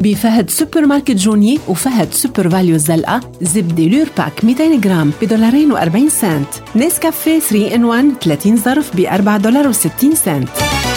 بفهد سوبر ماركت جوني وفهد سوبر فاليو الزلقة. زبدة لور باك 200 جرام $2.40. نسكافيه 3 in 1 30 ظرف $4.60.